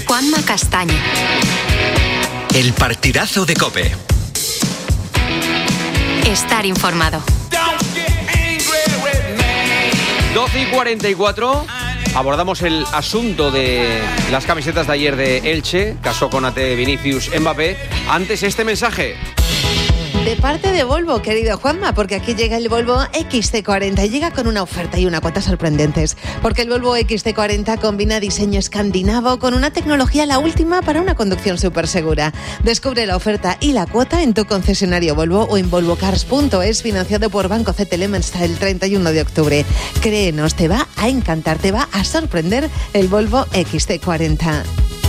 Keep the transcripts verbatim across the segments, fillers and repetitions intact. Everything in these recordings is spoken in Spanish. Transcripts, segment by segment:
Juanma Castaño. El partidazo de COPE. Estar informado. doce y cuarenta y cuatro. Abordamos el asunto de las camisetas de ayer de Elche, caso Konate, Vinicius, Mbappé. Antes este mensaje. De parte de Volvo, querido Juanma, porque aquí llega el Volvo equis ce cuarenta y llega con una oferta y una cuota sorprendentes. Porque el Volvo equis ce cuarenta combina diseño escandinavo con una tecnología la última para una conducción súper segura. Descubre la oferta y la cuota en tu concesionario Volvo o en volvo cars punto es, financiado por Banco C T L M hasta el treinta y uno de octubre. Créenos, te va a encantar, te va a sorprender el Volvo equis ce cuarenta.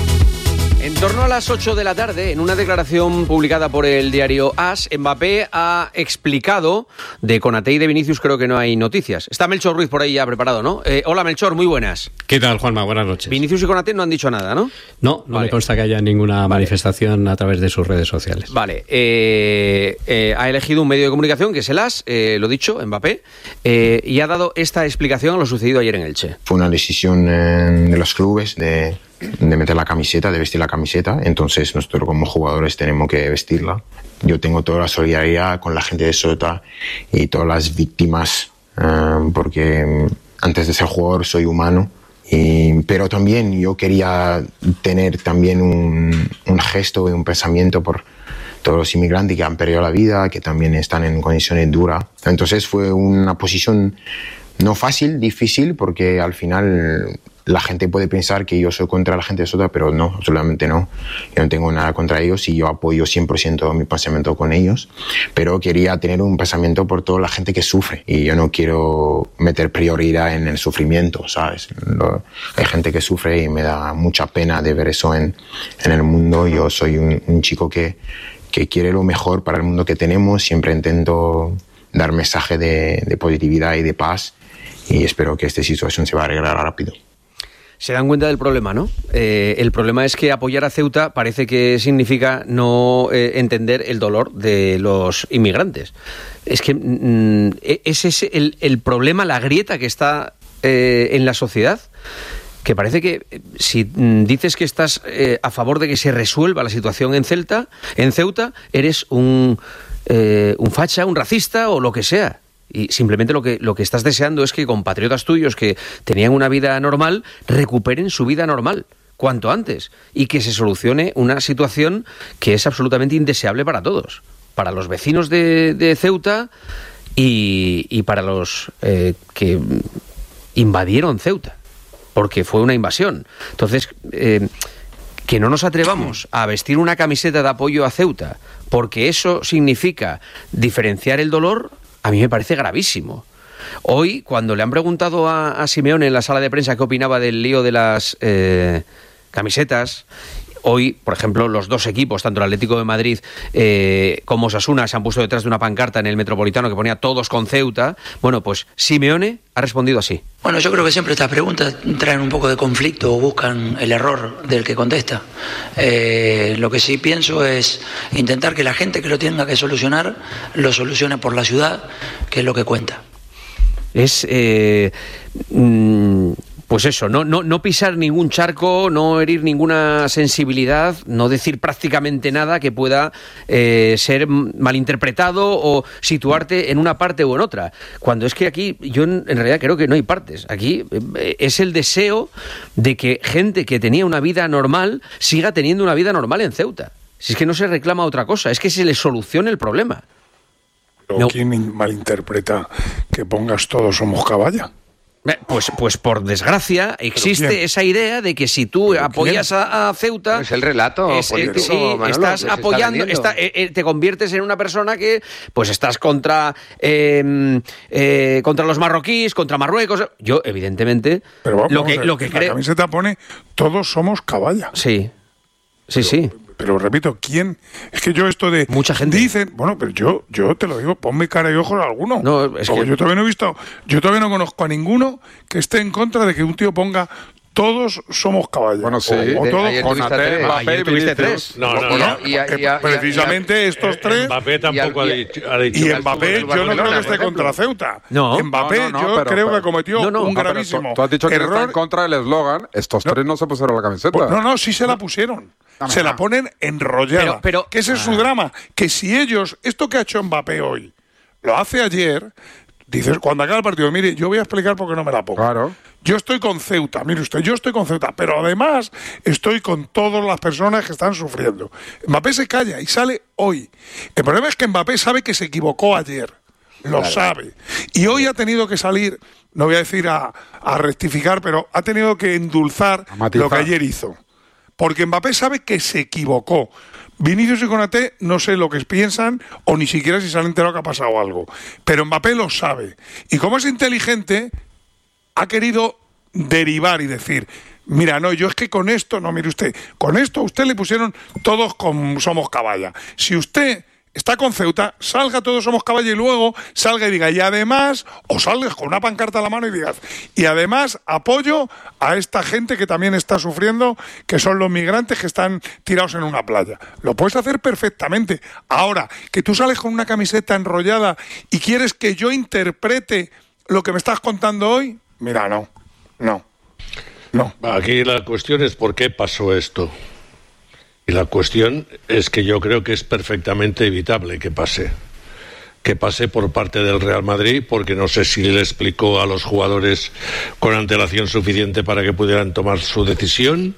En torno a las ocho de la tarde, en una declaración publicada por el diario AS, Mbappé ha explicado de Konate y de Vinicius, creo que no hay noticias. Está Melchor Ruiz por ahí ya preparado, ¿no? Eh, hola Melchor, muy buenas. ¿Qué tal, Juanma? Buenas noches. Vinicius y Konate no han dicho nada, ¿no? No, no vale. Me consta que haya ninguna vale. manifestación a través de sus redes sociales. Vale, eh, eh, ha elegido un medio de comunicación que es el AS, eh, lo dicho, Mbappé, eh, y ha dado esta explicación a lo sucedido ayer en Elche. Fue una decisión eh, de los clubes de... de meter la camiseta, de vestir la camiseta, entonces nosotros como jugadores tenemos que vestirla. Yo tengo toda la solidaridad con la gente de Ceuta y todas las víctimas, eh, porque antes de ser jugador soy humano, y, pero también yo quería tener también un, un gesto y un pensamiento por todos los inmigrantes que han perdido la vida, que también están en condiciones duras. Entonces fue una posición no fácil, difícil, porque al final la gente puede pensar que yo soy contra la gente de Ceuta, pero no, absolutamente no. Yo no tengo nada contra ellos y yo apoyo cien por ciento mi pensamiento con ellos, pero quería tener un pensamiento por toda la gente que sufre y yo no quiero meter prioridad en el sufrimiento, ¿sabes? Lo, hay gente que sufre y me da mucha pena de ver eso en, en el mundo. Yo soy un, un chico que, que quiere lo mejor para el mundo que tenemos, siempre intento dar mensaje de, de positividad y de paz y espero que esta situación se va a arreglar rápido. Se dan cuenta del problema, ¿no? Eh, el problema es que apoyar a Ceuta parece que significa no eh, entender el dolor de los inmigrantes. Es que mm, ese es el, el problema, la grieta que está eh, en la sociedad, que parece que si mm, dices que estás eh, a favor de que se resuelva la situación en Ceuta, en Ceuta eres un, eh, un facha, un racista o lo que sea. Y simplemente lo que, lo que estás deseando es que compatriotas tuyos que tenían una vida normal recuperen su vida normal cuanto antes y que se solucione una situación que es absolutamente indeseable para todos, para los vecinos de, de Ceuta y, y para los eh, que invadieron Ceuta, porque fue una invasión. Entonces, eh, que no nos atrevamos a vestir una camiseta de apoyo a Ceuta porque eso significa diferenciar el dolor, a mí me parece gravísimo. Hoy, cuando le han preguntado a, a Simeone en la sala de prensa qué opinaba del lío de las eh, camisetas, hoy, por ejemplo, los dos equipos, tanto el Atlético de Madrid eh, como Osasuna, se han puesto detrás de una pancarta en el Metropolitano que ponía todos con Ceuta. Bueno, pues Simeone ha respondido así. Bueno, yo creo que siempre estas preguntas traen un poco de conflicto o buscan el error del que contesta. Eh, lo que sí pienso es intentar que la gente que lo tenga que solucionar, lo solucione por la ciudad, que es lo que cuenta. Es... Eh, mmm, Pues eso, no, no, no pisar ningún charco, no herir ninguna sensibilidad, no decir prácticamente nada que pueda eh, ser malinterpretado o situarte en una parte o en otra. Cuando es que aquí, yo en, en realidad creo que no hay partes. Aquí eh, es el deseo de que gente que tenía una vida normal siga teniendo una vida normal en Ceuta. Si es que no se reclama otra cosa, es que se le solucione el problema. ¿Pero no. ¿Quién malinterpreta que pongas todos somos caballa? Pues, pues por desgracia existe esa idea de que si tú apoyas a, a Ceuta... Es el relato es, político, sí, Manolo, estás apoyando, está, eh, te conviertes en una persona que pues estás contra eh, eh, contra los marroquíes, contra Marruecos. Yo, evidentemente, Pero vamos, lo que, lo que la creo... camiseta pone todos somos caballa. Sí, sí, Pero, sí. Pero repito, ¿quién? Es que yo esto de... Mucha gente. Dicen, bueno, pero yo yo te lo digo, ponme cara y ojos a alguno. No, es Porque que... yo todavía no he visto, yo todavía no conozco a ninguno que esté en contra de que un tío ponga todos somos caballos. Bueno, sí. O, o todos con Ate, Mbappé y Vinicius. No, no, bueno, no. y, y, y, precisamente y, estos tres. Mbappé tampoco y, ha dicho. Ha dicho y Mbappé, yo no creo que esté contra Ceuta. No. Mbappé, no, no, no, yo pero, creo pero, que cometió no, no, un no, gravísimo. Tú, tú has dicho que error. está en contra del eslogan. Estos no, tres no se pusieron la camiseta. No, no, sí se la pusieron. No, se la ponen enrollada. Pero, pero, que ese es su ah. drama. Que si ellos, esto que ha hecho Mbappé hoy, lo hace ayer. Dices, cuando acaba el partido, mire, yo voy a explicar por qué no me la pongo. Claro. Yo estoy con Ceuta, mire usted, yo estoy con Ceuta, pero además estoy con todas las personas que están sufriendo. Mbappé se calla y sale hoy. El problema es que Mbappé sabe que se equivocó ayer, lo claro. sabe. Y hoy ha tenido que salir, no voy a decir a, a rectificar, pero ha tenido que endulzar lo que ayer hizo. Porque Mbappé sabe que se equivocó. Vinicius y Konaté no sé lo que piensan o ni siquiera si se han enterado que ha pasado algo. Pero Mbappé lo sabe. Y como es inteligente, ha querido derivar y decir, mira, no, yo es que con esto, no, mire usted, con esto a usted le pusieron todos con Somos Caballa. Si usted está con Ceuta, salga todos Somos Caballa y luego salga y diga, y además, o salgas con una pancarta a la mano y digas, y además apoyo a esta gente que también está sufriendo, que son los migrantes que están tirados en una playa. Lo puedes hacer perfectamente. Ahora, que tú sales con una camiseta enrollada y quieres que yo interprete lo que me estás contando hoy, mira, no, no, no. Aquí la cuestión es por qué pasó esto. Y la cuestión es que yo creo que es perfectamente evitable que pase. Que pase por parte del Real Madrid, porque no sé si le explicó a los jugadores con antelación suficiente para que pudieran tomar su decisión,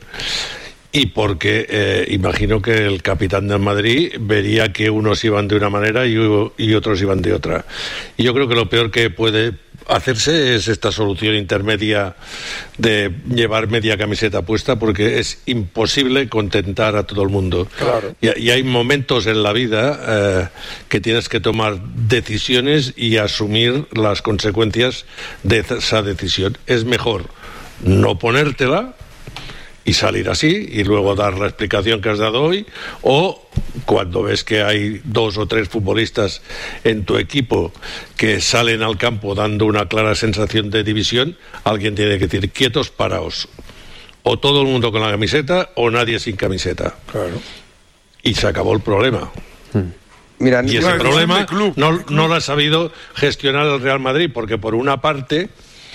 y porque eh, imagino que el capitán del Madrid vería que unos iban de una manera y, y otros iban de otra. Y yo creo que lo peor que puede hacerse es esta solución intermedia de llevar media camiseta puesta, porque es imposible contentar a todo el mundo. Claro. Y, y hay momentos en la vida eh, que tienes que tomar decisiones y asumir las consecuencias de esa decisión. Es mejor no ponértela y salir así y luego dar la explicación que has dado hoy, o cuando ves que hay dos o tres futbolistas en tu equipo que salen al campo dando una clara sensación de división, alguien tiene que decir, quietos, paraos, o todo el mundo con la camiseta o nadie sin camiseta. Claro. Y se acabó el problema. Hmm. Mira, y ese problema no, no lo ha sabido gestionar el Real Madrid, porque por una parte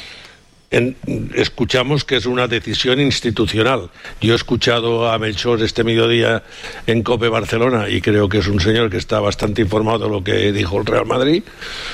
En, escuchamos que es una decisión institucional. Yo he escuchado a Melchor este mediodía en COPE Barcelona y creo que es un señor que está bastante informado de lo que dijo el Real Madrid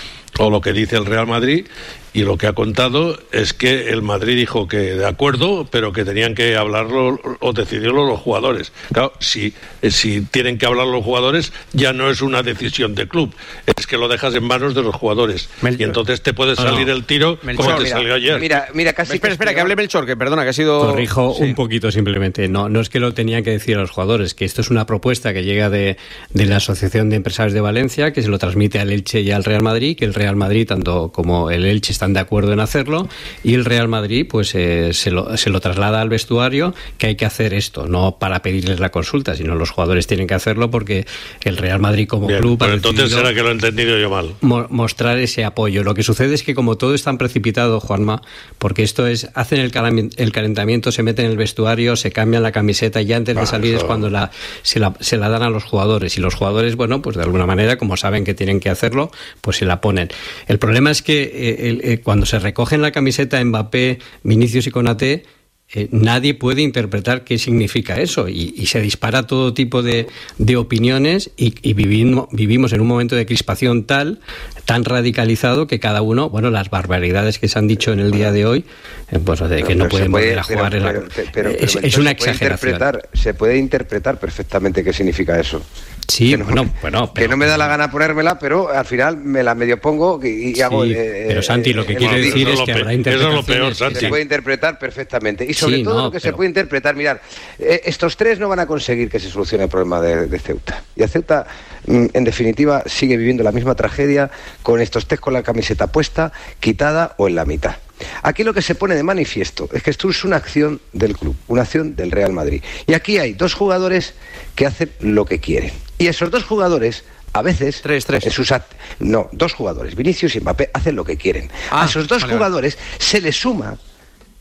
o lo que dice el Real Madrid, y lo que ha contado es que el Madrid dijo que de acuerdo, pero que tenían que hablarlo o decidirlo los jugadores. Claro, si, si tienen que hablar los jugadores, ya no es una decisión de club, es que lo dejas en manos de los jugadores. Melchor. Y entonces te puede salir no, no. el tiro Melchor, como te mira, salió ayer. Mira, mira, casi espera, espera, que hable Melchor, que perdona, que ha sido... Corrijo sí. un poquito simplemente. No, no es que lo tenían que decir a los jugadores, que esto es una propuesta que llega de, de la Asociación de Empresarios de Valencia, que se lo transmite al Elche y al Real Madrid, que el Real Madrid, tanto como el Elche, están de acuerdo en hacer y el Real Madrid pues eh, se, lo, se lo traslada al vestuario, que hay que hacer esto, no para pedirles la consulta, sino los jugadores tienen que hacerlo porque el Real Madrid como Bien, club pero entonces será que lo he entendido yo mal. Mo- mostrar ese apoyo. Lo que sucede es que como todo es tan precipitado, Juanma, porque esto es, hacen el, cal- el calentamiento, se meten en el vestuario, se cambian la camiseta y antes de salir es cuando la, se, la, se la dan a los jugadores, y los jugadores, bueno, pues de alguna manera, como saben que tienen que hacerlo, pues se la ponen. El problema es que eh, el, eh, cuando se recoge en la camiseta Mbappé, Vinicius y Konaté, eh, nadie puede interpretar qué significa eso, y, y se dispara todo tipo de, de opiniones, y, y vivimos, vivimos en un momento de crispación tal, tan radicalizado, que cada uno, bueno, las barbaridades que se han dicho en el día de hoy, eh, pues de que no pueden volver a jugar, pero, en la, pero, pero, pero, es, pero, es una se puede exageración. Interpretar, se puede interpretar perfectamente qué significa eso. Sí, que no, bueno, bueno, pero, que no me da la gana ponérmela, pero al final me la medio pongo y, y sí, hago. Eh, pero Santi, lo que eh, quiere eh, decir es que habrá interpretaciones. Eso es lo peor, Santi. Se puede interpretar perfectamente, y sobre sí, todo no, lo que pero... se puede interpretar. Mirar, eh, estos tres no van a conseguir que se solucione el problema de, de Ceuta. Y a Ceuta, mm, en definitiva, sigue viviendo la misma tragedia con estos tres con la camiseta puesta, quitada o en la mitad. Aquí lo que se pone de manifiesto es que esto es una acción del club, una acción del Real Madrid. Y aquí hay dos jugadores que hacen lo que quieren. Y esos dos jugadores, a veces, tres, tres. En sus act- no, dos jugadores, Vinicius y Mbappé, hacen lo que quieren. Ah, a esos dos vale, jugadores vale. se les suma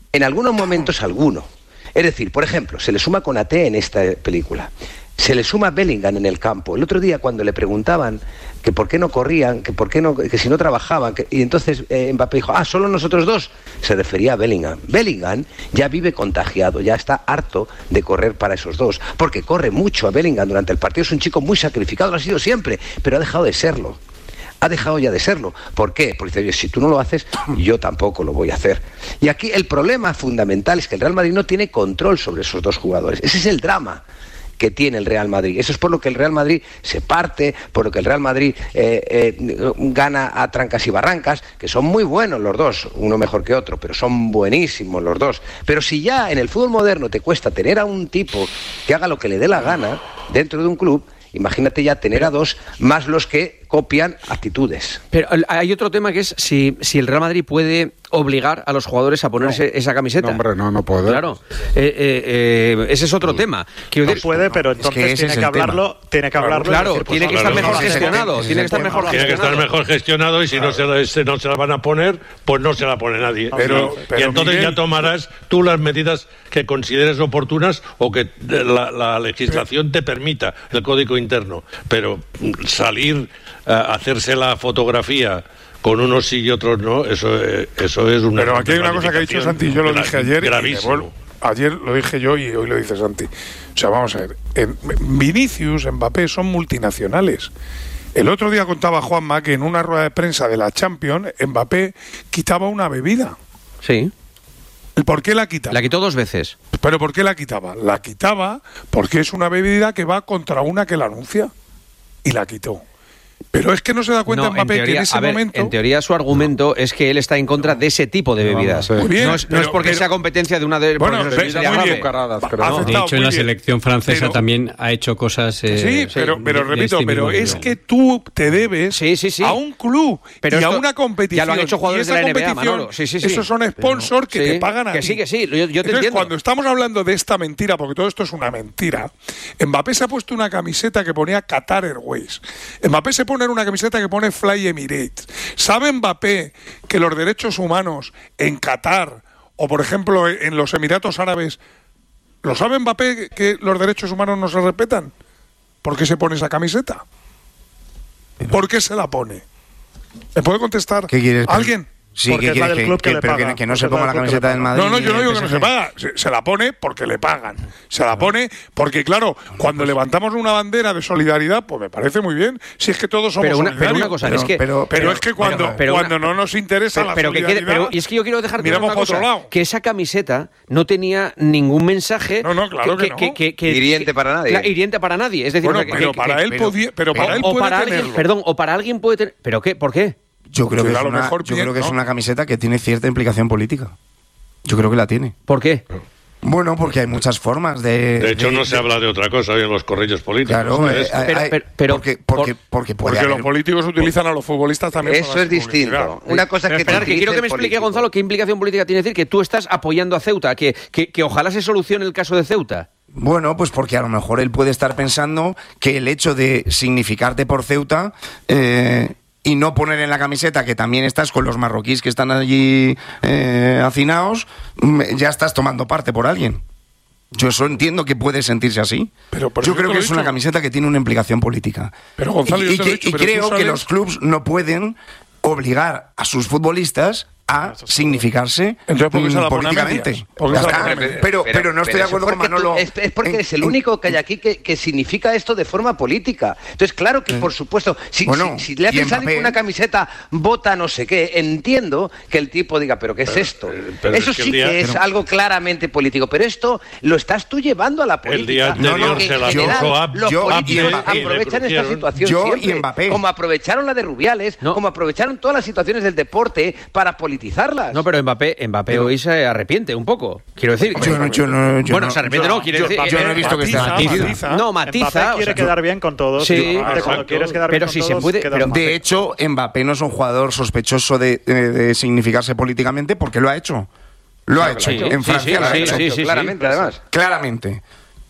En algunos momentos alguno. Es decir, por ejemplo, se le suma Konaté en esta película. Se le suma Bellingham en el campo. El otro día cuando le preguntaban que por qué no corrían, que por qué no, que si no trabajaban, que, y entonces eh, Mbappé dijo, ah, solo nosotros dos, se refería a Bellingham. Bellingham ya vive contagiado, ya está harto de correr para esos dos, porque corre mucho a Bellingham durante el partido, es un chico muy sacrificado, lo ha sido siempre, pero ha dejado de serlo. Ha dejado ya de serlo. ¿Por qué? Porque dice, si tú no lo haces, yo tampoco lo voy a hacer. Y aquí el problema fundamental es que el Real Madrid no tiene control sobre esos dos jugadores. Ese es el drama que tiene el Real Madrid. Eso es por lo que el Real Madrid se parte, por lo que el Real Madrid eh, eh, gana a trancas y barrancas, que son muy buenos los dos, uno mejor que otro, pero son buenísimos los dos. Pero si ya en el fútbol moderno te cuesta tener a un tipo que haga lo que le dé la gana dentro de un club, imagínate ya tener a dos más los que copian actitudes. Pero hay otro tema que es si, si el Real Madrid puede obligar a los jugadores a ponerse no. esa camiseta. No, hombre, no, no puede. Claro, eh, eh, eh, ese es otro sí. tema. Quiero no decir, puede, pero entonces es que tiene, que hablarlo, tiene que hablarlo. Claro, decir, tiene, pues, que claro, mejor no, gestionado, tiene que estar mejor tiene gestionado. Tiene que estar mejor gestionado y si claro. no, se la, no se la van a poner, pues no se la pone nadie. Pero, pero y entonces Miguel, ya tomarás tú las medidas que consideres oportunas o que la, la legislación te permita, el código interno. Pero salir a hacerse la fotografía con unos sí y otros no, eso, eso es una... Pero aquí hay una cosa que ha dicho Santi, yo lo dije ayer, gravísimo. Ayer lo dije yo y hoy lo dice Santi. O sea, vamos a ver, en, Vinicius, Mbappé son multinacionales. El otro día contaba Juanma que en una rueda de prensa de la Champions, Mbappé quitaba una bebida. Sí. ¿Por qué la quitaba? La quitó dos veces. ¿Pero por qué la quitaba? La quitaba porque es una bebida que va contra una que la anuncia. Y la quitó. Pero es que no se da cuenta no, Mbappé en teoría, que en ese a ver, momento... En teoría su argumento no. es que él está en contra de ese tipo de bebidas. No, no, bien, no, es, pero, no es porque pero, sea competencia de una de... Bueno, de, de muy bien. Caradas, no. De hecho, en la selección francesa pero, también ha hecho cosas... Eh, sí, pero, sí, pero de, repito, de pero es que tú te debes sí, sí, sí. a un club pero y esto, a una competición. Ya lo han hecho jugadores y esa de la N B A, competición, sí, sí, sí. esos son sponsors que sí, te pagan a que ti. sí, que sí, yo, yo te Entonces, entiendo. cuando estamos hablando de esta mentira, porque todo esto es una mentira, Mbappé se ha puesto una camiseta que ponía Qatar Airways. Mbappé se pone una camiseta que pone Fly Emirates. ¿Sabe Mbappé que los derechos humanos en Qatar o, por ejemplo, en los Emiratos Árabes, ¿lo sabe Mbappé que los derechos humanos no se respetan? ¿Por qué se pone esa camiseta? ¿Por qué se la pone? ¿Me puede contestar ¿Qué quieres? alguien? Sí, que, quieres, que, que, que, pero que, que no se ponga la camiseta del Madrid. No, no, yo no digo que no se paga. Se, se la pone porque le pagan. Se la pone porque, claro, cuando levantamos una bandera de solidaridad, pues me parece muy bien. Si es que todos somos pero una, solidarios. Pero una cosa, pero, es que, pero, pero, pero es que cuando, pero, pero cuando una, no nos interesa pero, la pero solidaridad, que quede, pero, y es que yo quiero dejar miramos una cosa, otro lado. Que esa camiseta no tenía ningún mensaje no, no, claro que, que, no. que, que, que hiriente para nadie. La, hiriente para nadie. Es decir, bueno, que, pero que, para que, él podía, pero para él puede tenerlo. Perdón, o para alguien puede tener. ¿Pero qué? ¿Por qué? Yo creo que, es una, yo bien, creo que ¿no? es una camiseta que tiene cierta implicación política. Yo creo que la tiene. ¿Por qué? Bueno, porque hay muchas formas de... De hecho, de, no se de, habla de otra cosa hoy en los corrillos políticos. Claro, eh, hay, pero, pero, pero... Porque, porque, porque, porque haber, los políticos utilizan a los futbolistas también. Eso es distinto. Una cosa pero que... Esperar, que quiero que me explique, político. Gonzalo, qué implicación política tiene decir que tú estás apoyando a Ceuta, que, que, que ojalá se solucione el caso de Ceuta. Bueno, pues porque a lo mejor él puede estar pensando que el hecho de significarte por Ceuta... Eh, y no poner en la camiseta que también estás con los marroquíes que están allí eh, hacinados, ya estás tomando parte por alguien. Yo eso entiendo que puede sentirse así. Pero yo creo que es una camiseta que tiene una implicación política. Pero Gonzalo, y, yo te lo he dicho, y pero creo sabes... que los clubs no pueden obligar a sus futbolistas a significarse Entonces, ¿por qué se la políticamente. ¿Por qué se la pero, pero, pero no estoy de acuerdo con Manolo. Es, es porque en, es el único que hay aquí que, que significa esto de forma política. Entonces, claro que, por supuesto, si, bueno, si, si le hacen salir con una camiseta vota no sé qué, entiendo que el tipo diga, ¿pero qué es esto? Pero, Eso es que sí día, que es pero, algo claramente político, pero esto lo estás tú llevando a la política. El día anterior no, no, se la puso a Los yo, políticos aprovechan esta situación yo siempre, y Mbappé. como aprovecharon la de Rubiales, no. como aprovecharon todas las situaciones del deporte para politizarlas. No, pero Mbappé, Mbappé pero, hoy se arrepiente un poco. Quiero decir. Yo no, yo no, yo bueno, no, se arrepiente, yo, no, quiere yo, decir. Yo no he visto matiza, que esté matiza. matiza. No, matiza. Mbappé quiere o sea, quedar bien con todos. Sí, sí cuando quieres quedar pero bien si con se todos, puede. Pero, de hecho, Mbappé no es un jugador sospechoso de, de, de significarse políticamente porque lo ha hecho. Lo ha hecho. Sí, en Francia sí, lo ha sí, hecho. Sí, sí, claramente, sí, además. Claramente.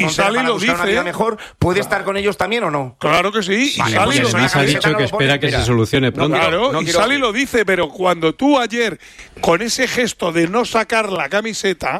frontera para lo buscar dice, una vida mejor, ¿puede claro. estar con ellos también o no? Claro que sí. Vale, y Sally pues lo además dice. ha dicho que espera que se solucione pronto. Claro, No y quiero- Sally lo dice, pero cuando tú ayer, con ese gesto de no sacar la camiseta,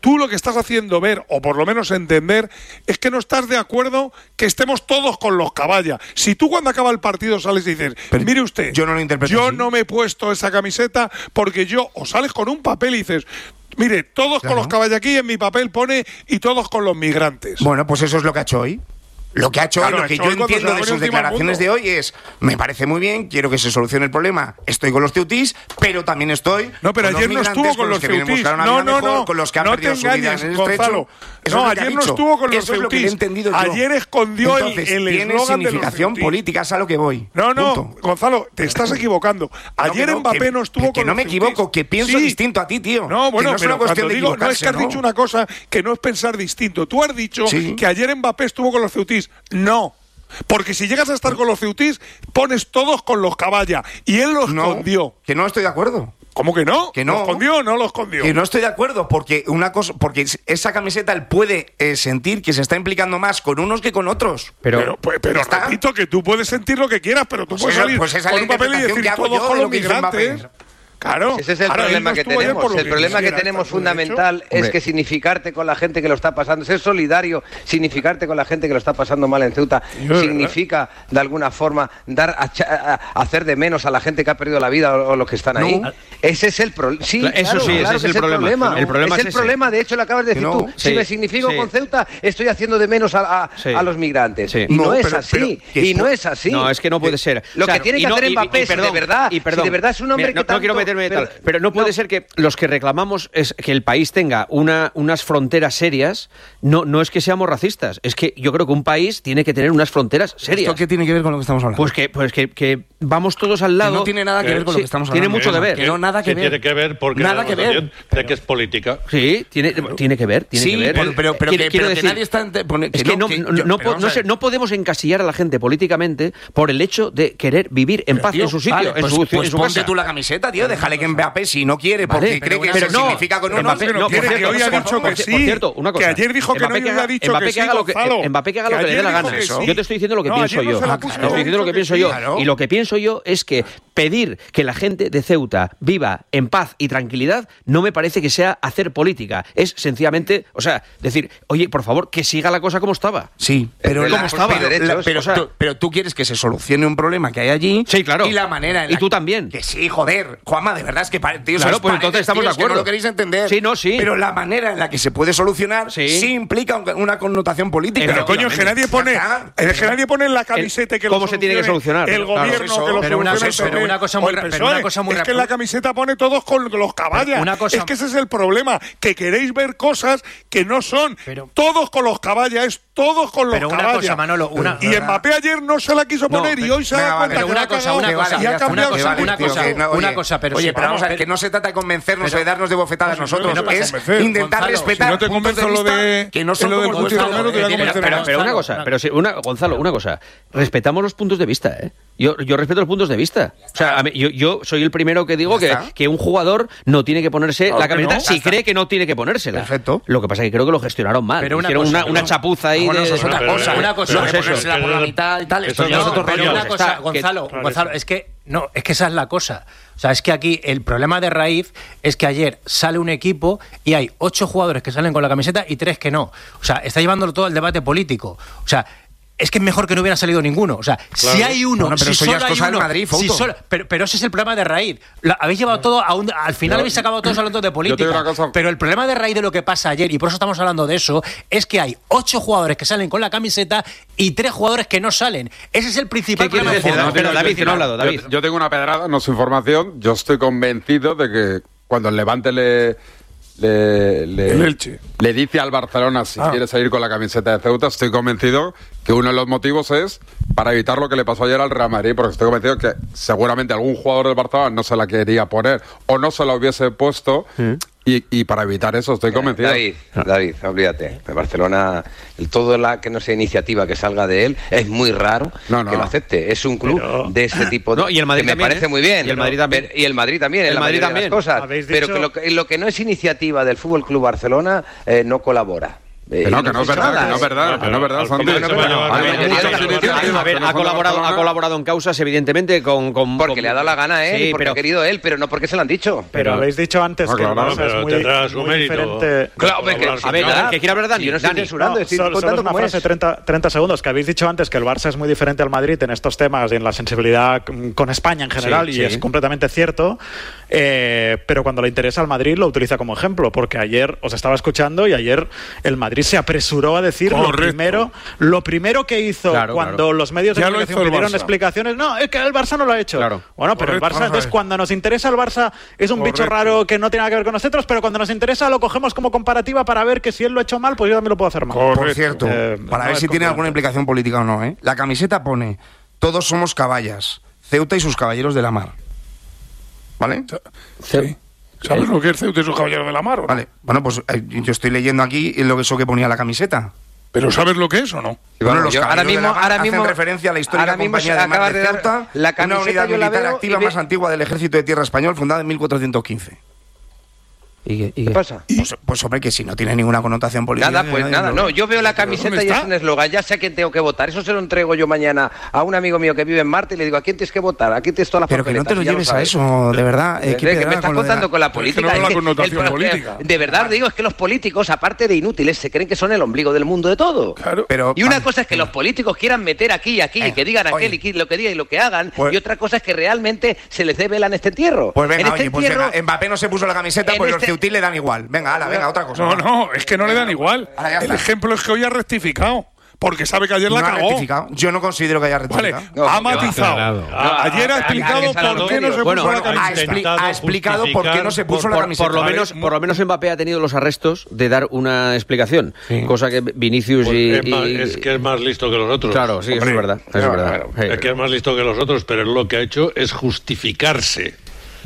Tú lo que estás haciendo ver, o por lo menos entender, es que no estás de acuerdo que estemos todos con los caballas. Si tú cuando acaba el partido sales y dices, pero mire usted, yo no lo interpreto yo así. no me he puesto esa camiseta porque yo, o sales con un papel y dices, mire, todos claro. con los caballos aquí, en mi papel pone y todos con los migrantes. Bueno, pues eso es lo que ha hecho hoy. Lo que ha hecho claro, hoy, lo que yo entiendo de sus declaraciones de hoy es, me parece muy bien, quiero que se solucione el problema, estoy con los ceutís, pero también estoy no, pero con ayer los no estuvo con, con los ceutís, no, no, no, mejor, no, con los que han no perdido su vida en el estrecho. No, ayer no estuvo con los ceutís, ayer escondió Entonces, el tiene eslogan significación de los política, es a lo que voy. No, no, Punto. Gonzalo, te estás equivocando. Ayer no, no, Mbappé que, no estuvo que, con que no los me equivoco, que pienso sí. distinto a ti, tío. No, bueno, que no pero es una cuestión de digo, no es que has no. dicho una cosa que no es pensar distinto. Tú has dicho sí. que ayer Mbappé estuvo con los ceutís. No. Porque si llegas a estar con los ceutís, pones todos con los caballas. Y él los no, escondió. Que no estoy de acuerdo. ¿Cómo que no? Que no. ¿Lo escondió o no lo escondió? Que no estoy de acuerdo, porque una cosa, porque esa camiseta él puede eh, sentir que se está implicando más con unos que con otros. Pero, pero, pues, pero repito que tú puedes sentir lo que quieras, pero tú pues puedes esa, salir pues con un papel y decir todos con los migrantes. Claro. Ese es el Ahora, problema no que tenemos. El problema que tenemos fundamental es Hombre. que significarte con la gente que lo está pasando, ser solidario, significarte con la gente que lo está pasando mal en Ceuta, Yo, significa de alguna forma dar a, a, a hacer de menos a la gente que ha perdido la vida o, o los que están ahí. No. Ese es el problema. Sí, eso claro, sí, ese claro es el, es el problema. problema. El problema es, es el ese. problema. De hecho, lo acabas de decir no. tú. Sí. Si me significo sí. con Ceuta, estoy haciendo de menos a, a, sí. a los migrantes. Sí. Y no, no es pero, así. Pero, y no es así. No, es que no puede ser. Lo o sea, que tiene que no, hacer Mbappé, y, y, perdón, si de verdad, y perdón, si de verdad es un hombre mira, que no, tanto, no quiero meterme pero, tal, pero no puede no. ser que los que reclamamos es que el país tenga una, unas fronteras serias, no, no es que seamos racistas, es que yo creo que un país tiene que tener unas fronteras serias. ¿Esto qué tiene que ver con lo que estamos hablando? Pues que, pues que, que vamos todos al lado. Que no tiene nada que ver con sí, lo que estamos hablando. Tiene mucho que ver. Que no, nada que, que ver. tiene que ver porque nada que ver. de que es política. Sí, tiene, tiene que ver, tiene sí, que ver. pero, pero, pero, quiero, que, quiero pero decir, que nadie está... Ente, pone, que es que no, no, que no, yo, no, pero no, sé, no podemos encasillar a la gente políticamente por el hecho de querer vivir en pero, paz tío, en su sitio, vale, en pues, su, pues en su ponte casa. tú la camiseta, tío, déjale que Mbappé si no quiere, porque Vale, cree pero, que pero eso no, significa con unos... Mbappé, no, no, quiere por que hoy ha cierto, dicho que por, sí. Por cierto, una cosa. Que ayer dijo que Mbappé no había dicho Mbappé que sí, haga lo que, Gonzalo. Mbappé que haga lo Que que le dé la ayer gana. dijo que sí. Yo te estoy diciendo lo que No, pienso ayer no yo. se la Te puso, estoy diciendo lo que que pienso sí, yo. claro. Y lo que pienso yo es que pedir que la gente de Ceuta viva en paz y tranquilidad no me parece que sea hacer política. Es sencillamente, o sea, decir, oye, por favor, que siga la cosa como estaba. Sí, pero, Pero la, como estaba. pero, la, pero, o sea, tú, pero tú quieres que se solucione un problema que hay allí. Sí, claro. Y la manera en la Y tú también. Que sí, joder. Juanma, de verdad es que pare- tío, Claro, sois pues paredes, entonces estamos tío, de es que no acuerdo. lo queréis entender. Sí, no, sí. Pero la manera en la que se puede solucionar sí, Sí. implica un- una connotación política. Pero coño, es que nadie pone, es que nadie pone en la camiseta que lo ¿Cómo se tiene que solucionar? El Claro, gobierno eso. que lo Pero una solucione cosa- el P P pero una cosa muy o el ra- P S O E. pero una cosa muy es que en rápida. la camiseta pone todos con los caballas. Una cosa- Es que ese es el problema, que queréis ver cosas que no son. Pero- todos con los caballas, es todos con los Pero una caballas. cosa, Manolo, una- y Mbappé ayer no se la quiso No, poner y hoy se venga, da vale, cuenta pero que una la ha cosa, cagado una y cosa, ha una cambiado cosa, su una política. cosa, Que no, una oye, cosa, pero oye, sí, pero vamos a ver, pero- que no se trata de convencernos pero- o de darnos de bofetadas No, nosotros, no pasa es convencer. intentar Gonzalo, respetar si no te puntos de convenzo lo vista de- que no son lo del como los Cuchi vuestros. Romero, te voy a eh, mira, convencer. Pero, Gonzalo, pero una cosa, una- pero sí, una, Gonzalo, una cosa. Respetamos los puntos de vista, ¿eh? Yo, yo respeto los puntos de vista. O sea, a mí- yo, yo soy el primero que digo Ya que, está. que un jugador no tiene que ponerse Claro la que camiseta no. si Ya está. cree que no tiene que ponérsela. Perfecto. Lo que pasa es que creo que lo gestionaron mal. Pero una Hicieron cosa, una, una pero- chapuza ahí Bueno, de... eso es otra Pero- cosa. pero- Una cosa, Lo pues de eso. ponérsela por la mitad y tal, Eso esto ya no, es otro pero rollo. una Está- cosa, que- Gonzalo, Claro, Gonzalo, eso. es que no, es que esa es la cosa. O sea, es que aquí el problema de raíz es que ayer sale un equipo y hay ocho jugadores que salen con la camiseta y tres que no. O sea, está llevándolo todo el debate político. O sea, es que es mejor que no hubiera salido ninguno. O sea, Claro. si hay uno, Bueno, pero si eso ya solo es hay cosa del uno, Madrid, si Fouto. solo- pero, pero ese es el problema de raíz. Lo- habéis llevado todo a un, al final Yo- habéis acabado todos hablando de Yo te política. digo una cosa- Pero el problema de raíz de lo que pasa ayer, y por eso estamos hablando de eso, es que hay ocho jugadores que salen con la camiseta y tres jugadores que no salen. Ese es el principal ¿Qué quieres problema. decir? de No, fondo. pero David, que no ha hablado, David. Yo, yo tengo una pedrada, no es información. Yo estoy convencido de que cuando el Levante le, le, le, El Elche. le dice al Barcelona si Ah. quiere salir con la camiseta de Ceuta, estoy convencido que uno de los motivos es para evitar lo que le pasó ayer al Real Madrid, porque estoy convencido que seguramente algún jugador del Barcelona no se la quería poner o no se la hubiese puesto. Y, y para evitar eso, estoy convencido. David, David, olvídate. En Barcelona, el, todo la que no sea iniciativa que salga de él, es muy raro No, no. que lo acepte. Es un club Pero- de ese tipo de. No, y el Madrid que me también, parece ¿eh? muy bien. Y el Madrid también. Pero- y el Madrid también, en El la Madrid mayoría de las también. cosas. Habéis Pero dicho- que lo, que lo que no es iniciativa del Fútbol Club Barcelona eh, no colabora. Que no, que no es verdad, que no es verdad, que no es verdad, Santi. A ver, ha colaborado, ha colaborado en causas, evidentemente, con... con porque con... le ha dado la gana a él, sí, y porque pero... ha querido él, pero no porque se lo han dicho. Pero, pero... habéis dicho antes no, que claro, el Barça es muy, muy diferente... Claro, que, a ver, Dani, que quiere hablar Dani. Yo no estoy Dani. censurando, no, estoy solo, contando solo una frase, treinta, treinta segundos, que habéis dicho antes que el Barça es muy diferente al Madrid en estos temas y en la sensibilidad con España en general, sí, y sí. es completamente cierto. Eh, pero cuando le interesa al Madrid lo utiliza como ejemplo, porque ayer os estaba escuchando y ayer el Madrid se apresuró a decir lo primero, lo primero que hizo claro, cuando claro. los medios de ya comunicación pidieron explicaciones. No, es que el Barça no lo ha hecho. Claro. Bueno, pero Correcto. el Barça, entonces cuando nos interesa el Barça es un Correcto. bicho raro que no tiene nada que ver con nosotros, pero cuando nos interesa lo cogemos como comparativa para ver que si él lo ha hecho mal, pues yo también lo puedo hacer mal. Correcto. Por cierto, eh, para no ver si tiene alguna implicación política o no, ¿eh? La camiseta pone: todos somos caballas, Ceuta y sus caballeros de la mar. ¿Vale? Sí. ¿Sabes lo que es Ceuta y sus caballeros de la mar? ¿o no? Vale. Bueno, pues eh, yo estoy leyendo aquí lo que eso que ponía la camiseta. ¿Pero sabes lo que es o no? Bueno, los yo, ahora mismo, ahora hacen mismo, referencia a la histórica compañía de mar de Ceuta, la camiseta, una unidad yo la militar veo activa ve... más antigua del Ejército de Tierra Español, fundada en mil cuatrocientos quince. ¿Y qué, y qué? qué pasa? Pues, pues hombre, que si no tiene ninguna connotación política... Nada, pues nada, no, yo veo la camiseta y es un eslogan, ya sé a quién tengo que votar, eso se lo entrego yo mañana a un amigo mío que vive en Marte y le digo, ¿a quién tienes que votar? Aquí tienes todas las Pero que no te lo lleves a eso, de verdad. Eh, que me estás contando con la política. Es que no es la connotación política. De verdad digo, es que los políticos, aparte de inútiles, se creen que son el ombligo del mundo de todo. Claro. Pero, y una cosa es que los políticos quieran meter aquí y aquí, eh, y que digan aquel oye, y lo que digan y lo que hagan, pues, y otra cosa es que realmente se les dé vela en este entierro. Pues venga, en este oye, pues entierro, venga, Mbappé no se puso la camiseta, pues este... los ceutí le dan igual. Venga, ala, venga, otra cosa. No, no, es que no le dan igual. El ejemplo es que hoy ha rectificado. Porque sabe que ayer la no cagó. Ha rectificado. Yo no considero que haya rectificado. Vale, no, ha matizado. No, ayer ha explicado por qué no se bueno, puso la camiseta. Ha, expli ha explicado por qué no se puso por, la camiseta. Por lo, menos, por lo menos Mbappé ha tenido los arrestos de dar una explicación. Sí. Cosa que Vinicius pues y, es, más, y... es que es más listo que los otros. Claro, sí, Hombre, eso es verdad. Eso es, verdad. Claro, es que es más listo que los otros, pero lo que ha hecho es justificarse.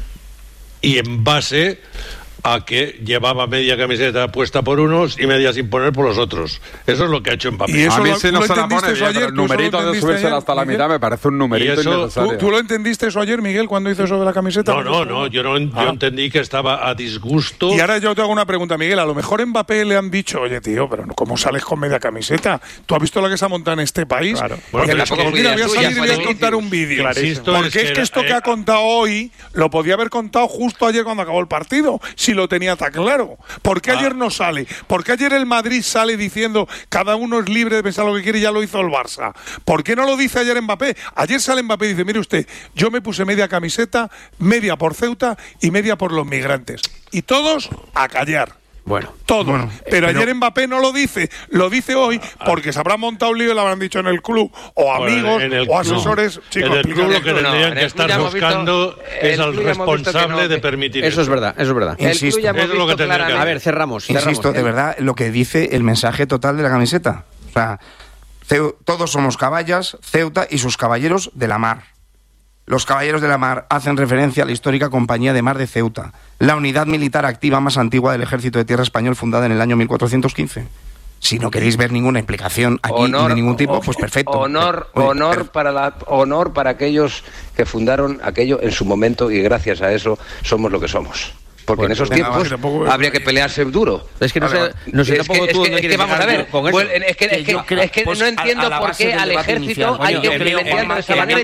Y en base a que llevaba media camiseta puesta por unos y media sin poner por los otros. Eso es lo que ha hecho Mbappé. Y eso a mí sí no se la pone bien, pero el numerito de subirse hasta la mitad me parece un numerito eso, innecesario. ¿Tú, ¿Tú lo entendiste eso ayer, Miguel, cuando hizo eso de la camiseta? No, no, no, yo, no, yo ah. entendí que estaba a disgusto. Y ahora yo te hago una pregunta, Miguel. A lo mejor en Mbappé le han dicho, oye, tío, pero ¿cómo sales con media camiseta? ¿Tú has visto lo que se ha montado en este país? Claro. Bueno, pero es que, mira, voy a salir y voy a contar un vídeo. Porque es que esto que ha contado hoy lo podía haber contado justo ayer cuando acabó el partido, si lo tenía tan claro. Claro, ¿por qué ah. ayer no sale? ¿Por qué ayer el Madrid sale diciendo cada uno es libre de pensar lo que quiere y ya lo hizo el Barça? ¿Por qué no lo dice ayer Mbappé? Ayer sale Mbappé y dice, mire usted, yo me puse media camiseta, media por Ceuta y media por los migrantes. Y todos a callar. Bueno, todo. Bueno, pero, pero ayer Mbappé no lo dice, lo dice hoy porque se habrá montado un lío y lo habrán dicho en el club, o amigos, bueno, o asesores. No. Chicos, en el club lo que tendrían no, que estar buscando visto, es al responsable no, de permitir eso. Eso es verdad, eso es verdad. Insisto, eso es lo que tendría que A ver, cerramos. Insisto, cerramos. de verdad, lo que dice el mensaje total de la camiseta. O sea, todos somos caballas, Ceuta y sus caballeros de la mar. Los caballeros de la mar hacen referencia a la histórica Compañía de Mar de Ceuta, la unidad militar activa más antigua del Ejército de Tierra Español, fundada en el año mil cuatrocientos quince. Si no queréis ver ninguna explicación aquí honor, de ningún tipo, pues perfecto. Honor, Oye, honor pero... para la, honor para aquellos que fundaron aquello en su momento y gracias a eso somos lo que somos. Porque bueno, en esos venga, tiempos va, habría que pelearse duro. Es que no sé, no sé tampoco tú es que, es que vamos a ver, bueno, es que, es que, creo, es que pues no entiendo por qué al ejército hay que privilegiarlo de esa manera.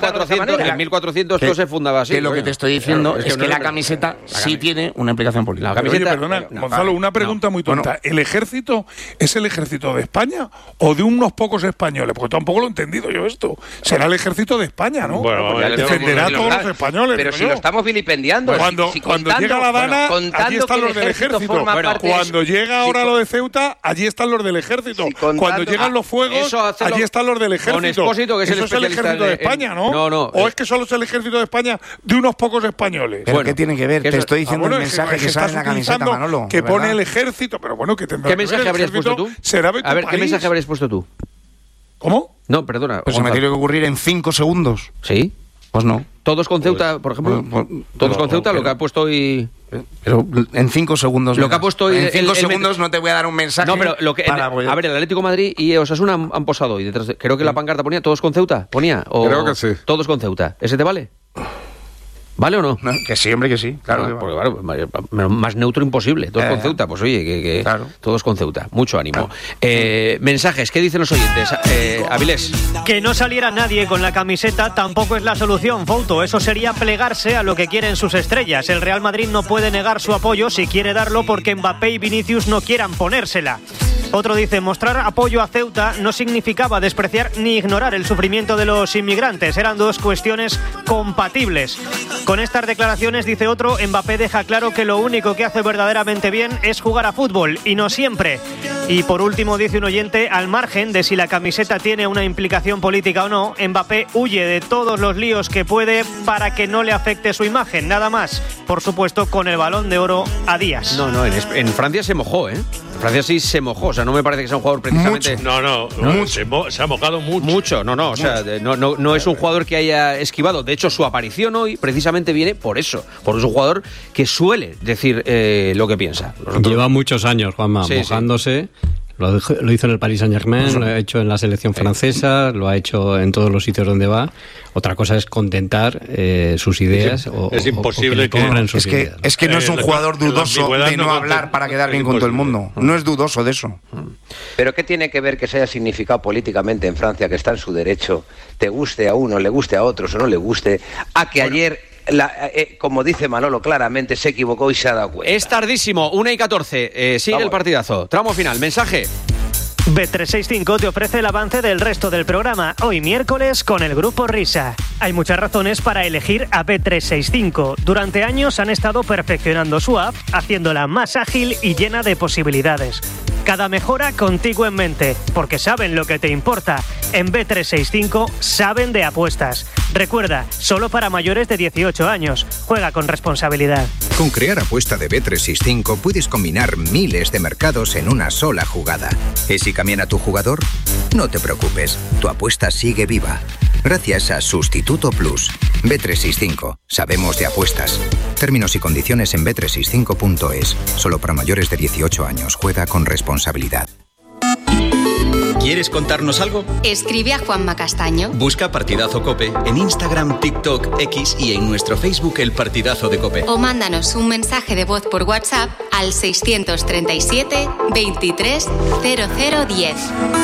En mil cuatrocientos todo se fundaba así. Que lo que te estoy diciendo es que la camiseta sí tiene una implicación política. La camiseta, oye, perdona, Gonzalo, una pregunta muy tonta. ¿El ejército es el ejército de España o de unos pocos españoles? Porque tampoco lo he entendido yo esto. Será el ejército de España, ¿no? Bueno, defenderá a todos los españoles. Pero si lo estamos vilipendiando. Cuando llega la Dana, allí están los del ejército. Bueno, cuando llega ahora lo de Ceuta, allí están los del ejército. Cuando llegan los fuegos, allí están los del ejército. Expósito, que es Eso el es el ejército de, de España, ¿no? No, no. ¿O es que solo es el ejército de España de unos pocos españoles? ¿Pero bueno, qué tiene que ver? Te estoy diciendo ah, bueno, el mensaje que, que sale en la camiseta, Manolo. Que pone el ejército, pero bueno, que tendrá ¿Qué mensaje habrías puesto tú? Será de tu A ver, país. ¿qué mensaje habrías puesto tú? ¿Cómo? No, perdona. Pues se me tiene que ocurrir en cinco segundos. ¿Sí? Pues no. Todos con Ceuta, por ejemplo. Pues, pues, todos no, con Ceuta, pero, lo que ha puesto hoy. Pero en cinco segundos. Lo que ha puesto hoy. En cinco el, segundos el, no te voy a dar un mensaje. No, pero lo que. Para, en, a ver, el Atlético de Madrid y Osasuna han, han posado hoy. Detrás de, creo que la pancarta ponía todos con Ceuta. Ponía. O creo que sí. Todos con Ceuta. ¿Ese te vale? ¿Vale o no? no que sí, hombre, que sí. Claro, no, que porque, claro, más neutro imposible. Todos eh, con Ceuta. Pues oye, que, que claro. todos con Ceuta. Mucho ánimo. Claro. Eh, mensajes, ¿qué dicen los oyentes? Eh, Avilés. Que no saliera nadie con la camiseta tampoco es la solución, Fouto. Eso sería plegarse a lo que quieren sus estrellas. El Real Madrid no puede negar su apoyo si quiere darlo porque Mbappé y Vinicius no quieran ponérsela. Otro dice, mostrar apoyo a Ceuta no significaba despreciar ni ignorar el sufrimiento de los inmigrantes. Eran dos cuestiones compatibles. Con estas declaraciones, dice otro, Mbappé deja claro que lo único que hace verdaderamente bien es jugar a fútbol, y no siempre. Y por último, dice un oyente, al margen de si la camiseta tiene una implicación política o no, Mbappé huye de todos los líos que puede para que no le afecte su imagen. Nada más, por supuesto, con el Balón de Oro a días. No, no, en, en Francia se mojó, ¿eh? En Francia sí se mojó, o sea, no me parece que sea un jugador precisamente... Mucho. No, no, no mucho. Se, mo se ha mojado mucho. Mucho, no, no, o sea, no, no, no es un jugador que haya esquivado. De hecho, su aparición hoy precisamente viene por eso, por un jugador que suele decir eh, lo que piensa. Nosotros... Lleva muchos años, Juanma, sí, mojándose... Sí. Lo, lo hizo en el Paris Saint-Germain, lo ha hecho en la selección francesa, lo ha hecho en todos los sitios donde va. Otra cosa es contentar eh, sus ideas. Es, o, es imposible o que, que, sus es, que ideas, ¿no? es que no es un eh, jugador dudoso de no, no hablar para quedar bien con todo el mundo. No es dudoso de eso. Pero ¿qué tiene que ver que se haya significado políticamente en Francia, que está en su derecho, te guste a uno, le guste a otros o no le guste, a que bueno, ayer... La, eh, como dice Manolo claramente, se equivocó y se ha dado cuenta? Es tardísimo, una y catorce, eh, sigue Vamos. El partidazo. Tramo final, mensaje. Bet trescientos sesenta y cinco te ofrece el avance del resto del programa, hoy miércoles con el Grupo Risa. Hay muchas razones para elegir a Bet trescientos sesenta y cinco. Durante años han estado perfeccionando su app, haciéndola más ágil y llena de posibilidades. Cada mejora contigo en mente, porque saben lo que te importa. En Bet trescientos sesenta y cinco saben de apuestas. Recuerda, solo para mayores de dieciocho años. Juega con responsabilidad. Con Crear Apuesta de Bet trescientos sesenta y cinco puedes combinar miles de mercados en una sola jugada. ¿Y si cambian tu jugador? No te preocupes, tu apuesta sigue viva. Gracias a Sustituto Plus. Bet trescientos sesenta y cinco. Sabemos de apuestas. Términos y condiciones en bet trescientos sesenta y cinco punto es. Solo para mayores de dieciocho años. Juega con responsabilidad. ¿Quieres contarnos algo? Escribe a Juanma Castaño. Busca Partidazo COPE en Instagram, TikTok, X y en nuestro Facebook El Partidazo de COPE. O mándanos un mensaje de voz por WhatsApp al seiscientos treinta y siete, veintitrés, cero cero diez.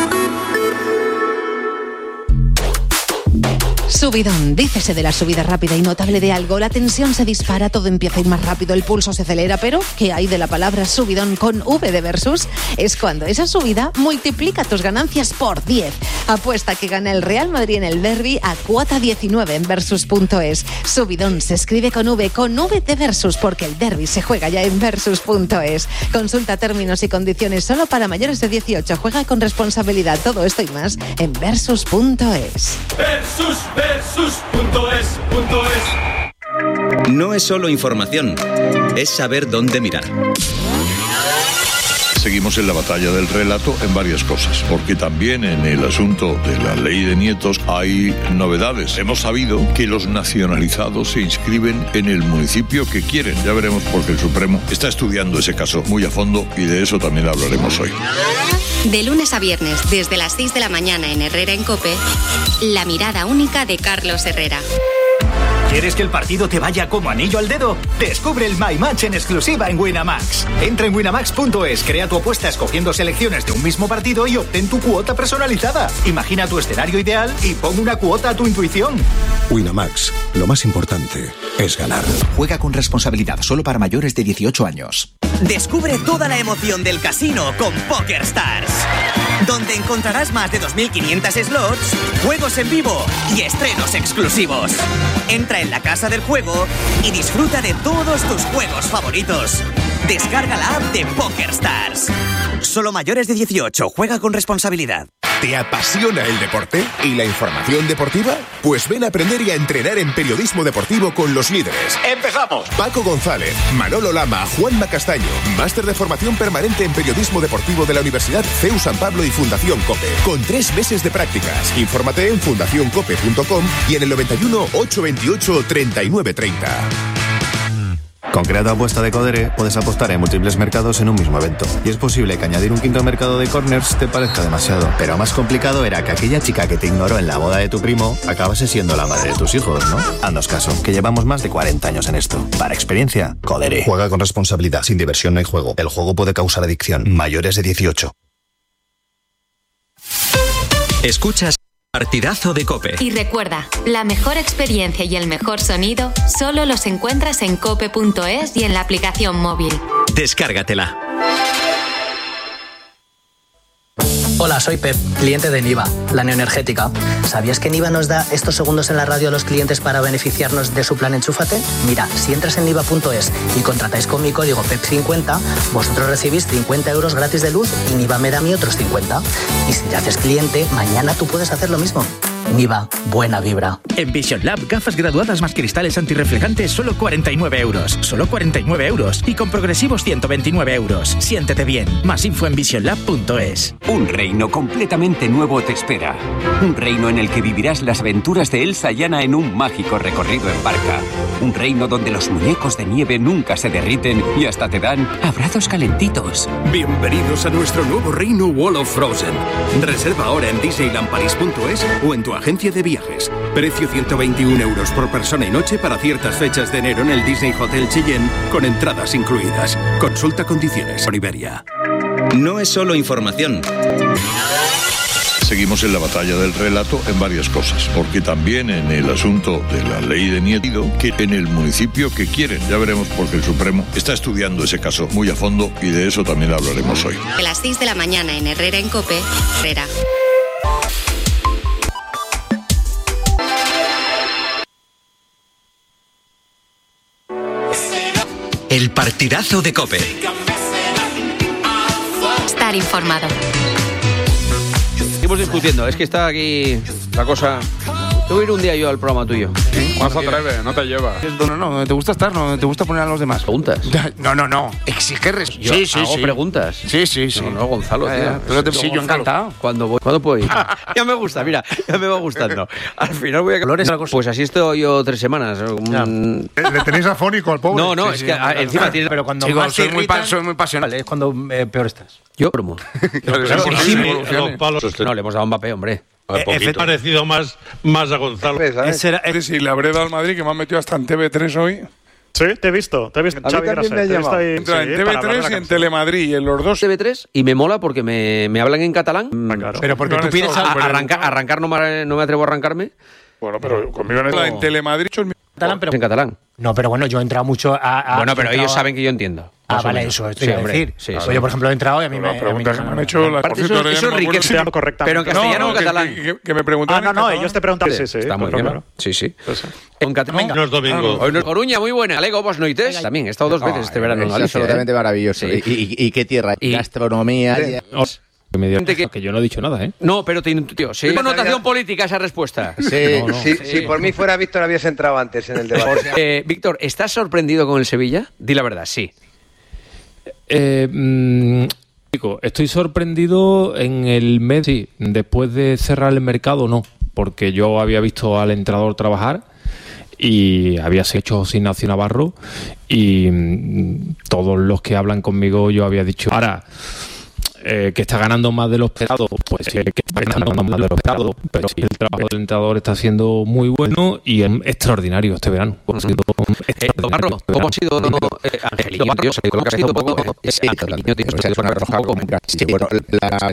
Subidón, dícese de la subida rápida y notable de algo, la tensión se dispara, todo empieza a ir más rápido, el pulso se acelera, pero ¿qué hay de la palabra subidón con V de Versus? Es cuando esa subida multiplica tus ganancias por diez. Apuesta que gana el Real Madrid en el derbi a cuota diecinueve en versus punto es. Subidón se escribe con V, con V de Versus, porque el derbi se juega ya en versus punto es. Consulta términos y condiciones solo para mayores de dieciocho. Juega con responsabilidad. Todo esto y más en versus punto es. Versus, versus punto es, punto es. No es solo información, es saber dónde mirar. Seguimos en la batalla del relato en varias cosas, porque también en el asunto de la ley de nietos hay novedades. Hemos sabido que los nacionalizados se inscriben en el municipio que quieren. Ya veremos, porque el Supremo está estudiando ese caso muy a fondo y de eso también hablaremos hoy. De lunes a viernes, desde las seis de la mañana en Herrera en COPE, la mirada única de Carlos Herrera. ¿Quieres que el partido te vaya como anillo al dedo? Descubre el My Match en exclusiva en Winamax. Entra en winamax punto es, crea tu apuesta escogiendo selecciones de un mismo partido y obtén tu cuota personalizada. Imagina tu escenario ideal y pon una cuota a tu intuición. Winamax, lo más importante es ganar. Juega con responsabilidad, solo para mayores de dieciocho años. Descubre toda la emoción del casino con PokerStars, donde encontrarás más de dos mil quinientos slots, juegos en vivo y estrenos exclusivos. Entra en la casa del juego y disfruta de todos tus juegos favoritos. Descarga la app de PokerStars. Solo mayores de dieciocho. Juega con responsabilidad. ¿Te apasiona el deporte y la información deportiva? Pues ven a aprender y a entrenar en periodismo deportivo con los líderes. ¡Empezamos! Paco González, Manolo Lama, Juanma Castaño. Máster de formación permanente en periodismo deportivo de la Universidad C E U San Pablo y Fundación COPE. Con tres meses de prácticas. Infórmate en fundación cope punto com y en el noventa y uno, ochocientos veintiocho, treinta y nueve treinta. Con Crea tu apuesta de Codere puedes apostar en múltiples mercados en un mismo evento. Y es posible que añadir un quinto mercado de corners te parezca demasiado. Pero más complicado era que aquella chica que te ignoró en la boda de tu primo acabase siendo la madre de tus hijos, ¿no? Haznos caso, que llevamos más de cuarenta años en esto. Para experiencia, Codere. Juega con responsabilidad. Sin diversión no hay juego. El juego puede causar adicción. Mayores de dieciocho. Escuchas Partidazo de COPE. Y recuerda, la mejor experiencia y el mejor sonido solo los encuentras en cope punto es y en la aplicación móvil. Descárgatela. Hola, soy Pep, cliente de Niva, la neoenergética. ¿Sabías que Niva nos da estos segundos en la radio a los clientes para beneficiarnos de su plan Enchúfate? Mira, si entras en niva punto es y contratáis con mi código P E P cincuenta, vosotros recibís cincuenta euros gratis de luz y Niva me da a mí otros cincuenta. Y si ya haces cliente, mañana tú puedes hacer lo mismo. Niva, buena vibra. En Vision Lab, gafas graduadas más cristales antirreflejantes, solo cuarenta y nueve euros. Solo cuarenta y nueve euros. Y con progresivos, ciento veintinueve euros. Siéntete bien. Más info en vision lab punto es. Un reino completamente nuevo te espera. Un reino en el que vivirás las aventuras de Elsa y Anna en un mágico recorrido en barca. Un reino donde los muñecos de nieve nunca se derriten y hasta te dan abrazos calentitos. Bienvenidos a nuestro nuevo reino Wall of Frozen. Reserva ahora en disneyland paris punto es o en tu agencia de viajes. Precio ciento veintiún euros por persona y noche para ciertas fechas de enero en el Disney Hotel Cheyenne con entradas incluidas. Consulta condiciones. Iberia. No es solo información. Seguimos en la batalla del relato en varias cosas, porque también en el asunto de la ley de Nieto, que en el municipio que quieren, ya veremos porque el Supremo está estudiando ese caso muy a fondo y de eso también hablaremos hoy. A las seis de la mañana en Herrera en COPE, Herrera. El partidazo de COPE. Estar informado. Seguimos discutiendo, es que está aquí la cosa. Te voy a ir un día yo al programa tuyo. ¿Sí? Más atreve, no te lleva. No, no, no, te gusta estar, no te gusta poner a los demás. ¿Preguntas? No, no, no. Exige respeto. Yo sí, sí, hago sí. preguntas. Sí, sí, sí. No, no, Gonzalo, tío. Eh, pero te, sí, yo encantado. ¿Cuándo voy? ¿Cuándo puedo ir? Ya me gusta, mira, ya me va gustando. Al final voy a... Pues así estoy yo tres semanas. Un... Le tenéis afónico al pobre. No, no, sí, es sí, que a, encima tiene... Pero cuando Chico, más soy, irritan, muy pa soy muy pasional, es cuando eh, peor estás. Yo promo. No, le hemos dado un Mbappé, hombre. He parecido más, más a Gonzalo. ¿Ese era, ese... Sí, le habré dado al Madrid, que me han metido hasta en T V tres hoy. Sí, te he visto, te he visto. A Xavi Grasset, me ha llamado. Ahí, Entra sí, en T V tres y en Telemadrid, en los dos. T V tres y me mola porque me, me hablan en catalán. Ah, claro. Pero porque no tú pides a, a arrancar, arrancar no me, no me atrevo a arrancarme. Bueno, pero conmigo en, en Telemadrid en catalán, pero en catalán. No, pero bueno, yo he entrado mucho a... a bueno, pero ellos a... saben que yo entiendo. Ah, vale, eso es sí, decir. Sí, sí. Yo, por ejemplo, he entrado y a mí me... La pregunta que me han hecho... La eso es enriquecido correctamente. Pero en castellano o en catalán. Que, que me preguntaban Ah, no, no, ellos te preguntan. Sí, sí, está muy bien. Sí, sí. En catalán. No es domingo. Hoy no es Coruña, muy buena. Alego, vos noites. También, he estado dos veces este verano en Galicia. Es absolutamente maravilloso. ¿Y qué tierra? Gastronomía... Que, me dio... que, que yo no he dicho nada, ¿eh? No, pero tiene tío, sí. connotación política esa respuesta. Sí, no, no. Si, sí. si por mí fuera Víctor habías entrado antes en el debate. eh, Víctor, ¿estás sorprendido con el Sevilla? Di la verdad, sí. Eh, mmm, estoy sorprendido en el mes, sí. Después de cerrar el mercado, no. Porque yo había visto al entrenador trabajar y había hecho sin Ignacio Navarro y mmm, todos los que hablan conmigo yo había dicho, ahora... Eh, que está ganando más de lo esperado, pues sí, que está ganando más de lo esperado, pero sí, el trabajo del entrenador está siendo muy bueno y es extraordinario este verano. Ha sido eh, Barro, ¿cómo ha sido eh, Angelino? ¿Cómo ha sido un poco? Sí, bueno, las